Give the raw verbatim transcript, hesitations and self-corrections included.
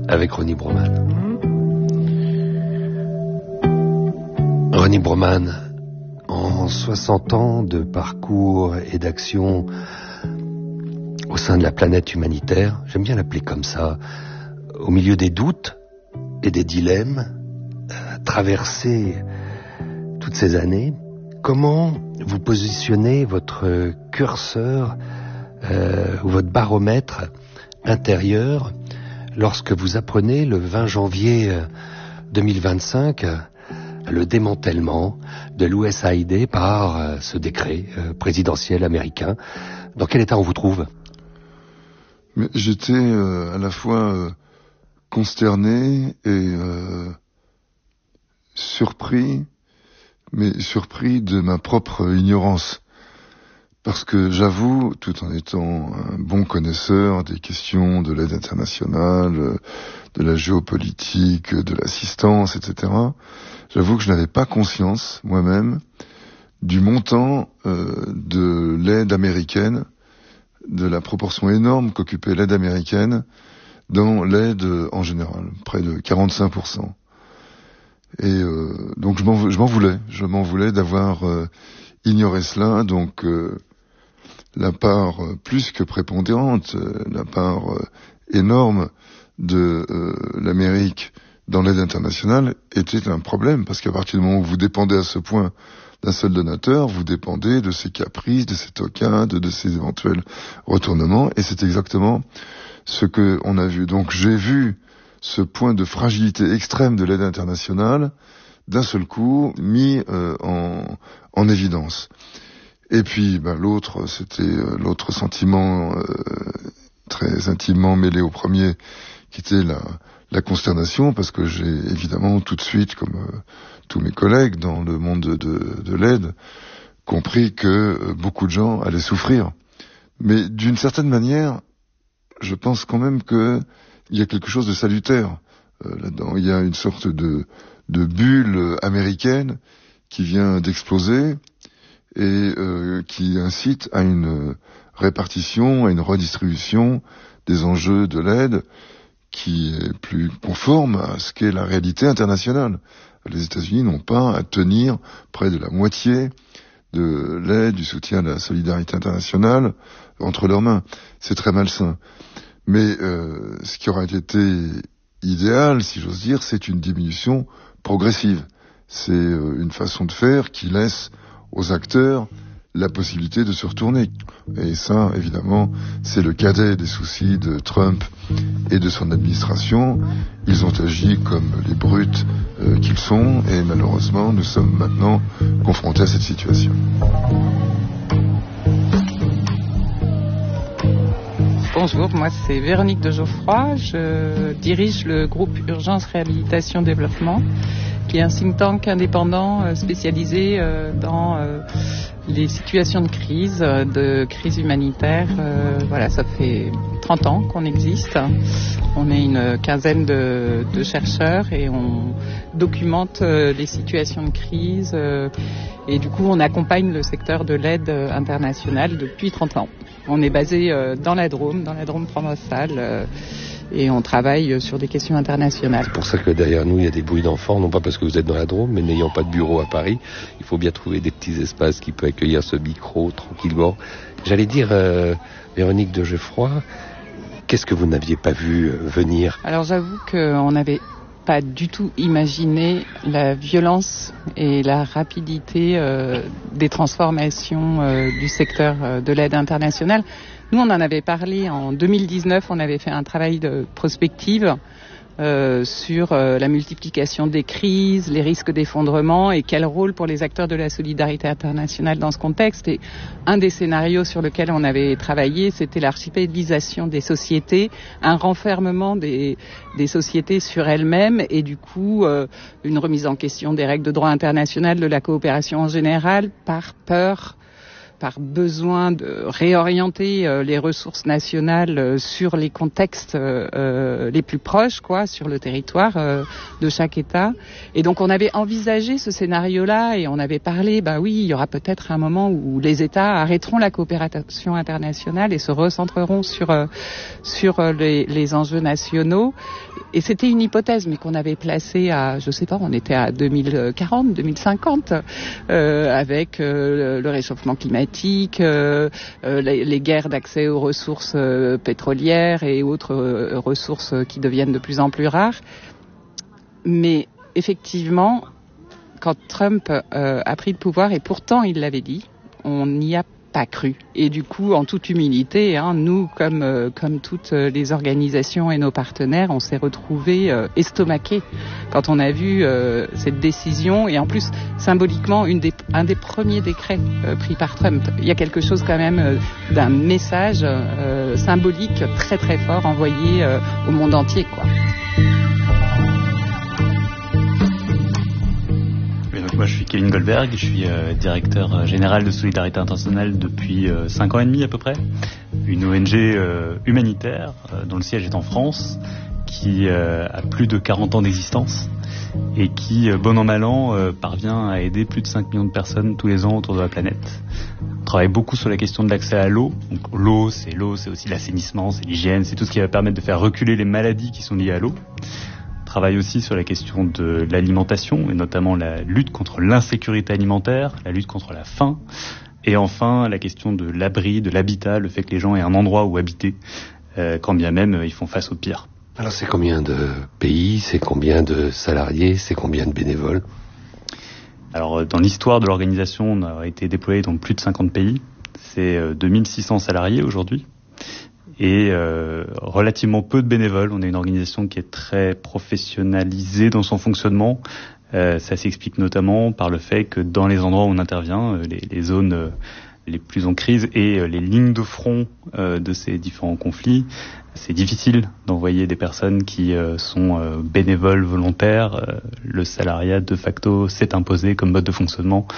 avec Ronnie Broman. Ronnie Broman, en soixante ans de parcours et d'action au sein de la planète humanitaire, j'aime bien l'appeler comme ça, au milieu des doutes et des dilemmes, euh, traversés toutes ces années, comment vous positionnez votre curseur euh, ou votre baromètre intérieur lorsque vous apprenez le vingt janvier deux mille vingt-cinq le démantèlement de l'U S A I D par euh, ce décret euh, présidentiel américain? Dans quel état on vous trouve? Mais j'étais euh, à la fois euh, consterné et euh, surpris, mais surpris de ma propre ignorance. Parce que j'avoue, tout en étant un bon connaisseur des questions de l'aide internationale, de la géopolitique, de l'assistance, et cetera, j'avoue que je n'avais pas conscience, moi-même, du montant euh, de l'aide américaine, de la proportion énorme qu'occupait l'aide américaine dans l'aide en général, près de quarante-cinq pour cent. Et euh, donc je m'en, je m'en voulais, je m'en voulais d'avoir euh, ignoré cela, donc euh, la part euh, plus que prépondérante, euh, la part euh, énorme de euh, l'Amérique dans l'aide internationale était un problème, parce qu'à partir du moment où vous dépendez à ce point d'un seul donateur, vous dépendez de ses caprices, de ses toquins, de, de ses éventuels retournements, et c'est exactement ce que on a vu. Donc j'ai vu ce point de fragilité extrême de l'aide internationale d'un seul coup mis euh, en, en évidence. Et puis ben, l'autre, c'était euh, l'autre sentiment euh, très intimement mêlé au premier, qui était la, la consternation, parce que j'ai évidemment tout de suite, comme euh, tous mes collègues dans le monde de, de, de l'aide, compris que euh, beaucoup de gens allaient souffrir. Mais d'une certaine manière, je pense quand même que il y a quelque chose de salutaire euh, là-dedans. Il y a une sorte de, de bulle américaine qui vient d'exploser et euh, qui incite à une répartition, à une redistribution des enjeux de l'aide qui est plus conforme à ce qu'est la réalité internationale. Les États-Unis n'ont pas à tenir près de la moitié de l'aide, du soutien de la solidarité internationale entre leurs mains. C'est très malsain. Mais euh, ce qui aurait été idéal, si j'ose dire, c'est une diminution progressive. C'est euh, une façon de faire qui laisse aux acteurs la possibilité de se retourner. Et ça, évidemment, c'est le cadet des soucis de Trump et de son administration. Ils ont agi comme les brutes euh, qu'ils sont, et malheureusement, nous sommes maintenant confrontés à cette situation. Bonjour, moi c'est Véronique de Geoffroy, je dirige le groupe Urgence Réhabilitation Développement, qui est un think tank indépendant spécialisé dans les situations de crise, de crise humanitaire. Voilà, ça fait trente ans qu'on existe. On est une quinzaine de, de chercheurs et on documente les situations de crise. Et du coup, on accompagne le secteur de l'aide internationale depuis trente ans. On est basé dans la Drôme, dans la Drôme provençale. Et on travaille sur des questions internationales. C'est pour ça que derrière nous, il y a des bruits d'enfants, non pas parce que vous êtes dans la Drôme, mais n'ayant pas de bureau à Paris, il faut bien trouver des petits espaces qui peuvent accueillir ce micro tranquillement. J'allais dire, euh, Véronique de Geoffroy, qu'est-ce que vous n'aviez pas vu venir? Alors j'avoue qu'on n'avait pas du tout imaginé la violence et la rapidité euh, des transformations euh, du secteur euh, de l'aide internationale. Nous, on en avait parlé en deux mille dix-neuf, on avait fait un travail de prospective euh, sur euh, la multiplication des crises, les risques d'effondrement et quel rôle pour les acteurs de la solidarité internationale dans ce contexte. Et un des scénarios sur lequel on avait travaillé, c'était l'archipélisation des sociétés, un renfermement des, des sociétés sur elles-mêmes et du coup euh, une remise en question des règles de droit international, de la coopération en général, par peur par besoin de réorienter euh, les ressources nationales euh, sur les contextes euh, les plus proches, quoi, sur le territoire euh, de chaque État. Et donc on avait envisagé ce scénario-là et on avait parlé, bah oui, il y aura peut-être un moment où les États arrêteront la coopération internationale et se recentreront sur euh, sur les, les enjeux nationaux. Et c'était une hypothèse, mais qu'on avait placée à, je sais pas, on était à deux mille quarante, deux mille cinquante, euh, avec euh, le réchauffement climatique, euh, euh, les, les guerres d'accès aux ressources euh, pétrolières et autres euh, ressources qui deviennent de plus en plus rares. Mais effectivement, quand Trump euh, a pris le pouvoir, et pourtant il l'avait dit, on n'y a pas cru. Et du coup, en toute humilité, hein, nous, comme euh, comme toutes les organisations et nos partenaires, on s'est retrouvés euh, estomaqués quand on a vu euh, cette décision. Et en plus, symboliquement, une des, un des premiers décrets euh, pris par Trump. Il y a quelque chose quand même euh, d'un message euh, symbolique très très fort envoyé euh, au monde entier, quoi. Moi, je suis Kevin Goldberg, je suis euh, directeur général de Solidarité Internationale depuis euh, cinq ans et demi à peu près. Une O N G euh, humanitaire euh, dont le siège est en France, qui euh, a plus de quarante ans d'existence et qui, euh, bon an mal an, euh, parvient à aider plus de cinq millions de personnes tous les ans autour de la planète. On travaille beaucoup sur la question de l'accès à l'eau. Donc, l'eau, c'est l'eau, c'est aussi l'assainissement, c'est l'hygiène, c'est tout ce qui va permettre de faire reculer les maladies qui sont liées à l'eau. Travaille aussi sur la question de l'alimentation et notamment la lutte contre l'insécurité alimentaire, la lutte contre la faim et enfin la question de l'abri, de l'habitat, le fait que les gens aient un endroit où habiter, euh, quand bien même euh, ils font face au pire. Alors c'est combien de pays, c'est combien de salariés, c'est combien de bénévoles? Alors dans l'histoire de l'organisation, on a été déployé dans plus de cinquante pays. C'est euh, deux mille six cents salariés aujourd'hui. Et euh, relativement peu de bénévoles. On est une organisation qui est très professionnalisée dans son fonctionnement. Euh, ça s'explique notamment par le fait que dans les endroits où on intervient, euh, les, les zones euh, les plus en crise et euh, les lignes de front euh, de ces différents conflits, c'est difficile d'envoyer des personnes qui euh, sont euh, bénévoles volontaires. Euh, le salariat de facto s'est imposé comme mode de fonctionnement